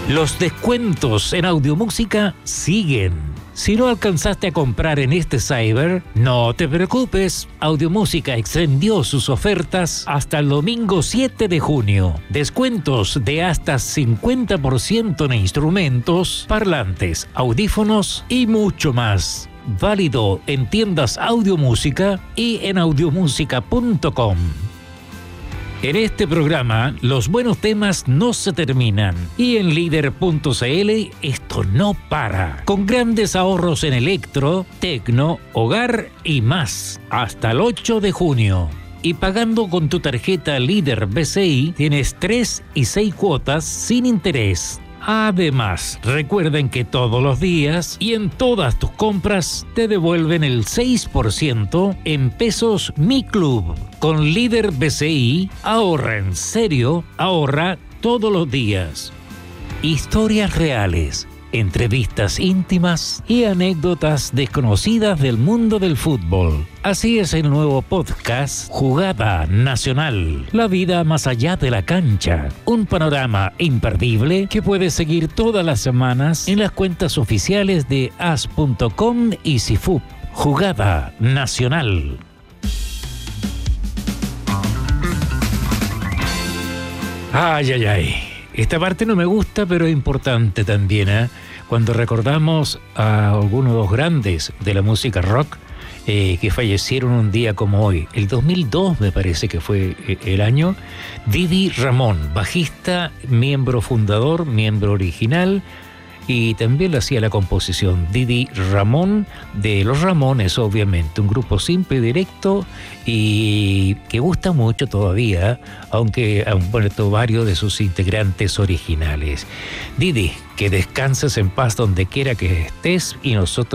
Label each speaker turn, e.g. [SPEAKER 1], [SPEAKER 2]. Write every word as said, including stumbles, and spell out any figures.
[SPEAKER 1] Los descuentos en Audiomúsica siguen. Si no alcanzaste a comprar en este cyber, no te preocupes. Audiomúsica extendió sus ofertas hasta el domingo siete de junio. Descuentos de hasta cincuenta por ciento en instrumentos, parlantes, audífonos y mucho más. Válido en tiendas Audiomúsica y en audiomúsica punto com. En este programa, los buenos temas no se terminan. Y en líder punto c l esto no para. Con grandes ahorros en electro, tecno, hogar y más. Hasta el ocho de junio. Y pagando con tu tarjeta Líder B C I, tienes tres y seis cuotas sin interés. Además, recuerden que todos los días y en todas tus compras te devuelven el seis por ciento en pesos Mi Club. Con Líder B C I, ahorra en serio, ahorra todos los días. Historias reales, entrevistas íntimas y anécdotas desconocidas del mundo del fútbol. Así es el nuevo podcast Jugada Nacional. La vida más allá de la cancha. Un panorama imperdible que puedes seguir todas las semanas en las cuentas oficiales de as punto com y Cifut. Jugada Nacional. Ay, ay, ay. Esta parte no me gusta, pero es importante también, ¿eh? Cuando recordamos a algunos de los grandes de la música rock eh, que fallecieron un día como hoy, el dos mil dos me parece que fue el año, Didi Ramón, bajista, miembro fundador, miembro original, y también le hacía la composición Didi Ramón de Los Ramones, obviamente, un grupo simple y directo y que gusta mucho todavía, aunque han vuelto varios de sus integrantes originales. Didi, que descanses en paz donde quiera que estés y nosotros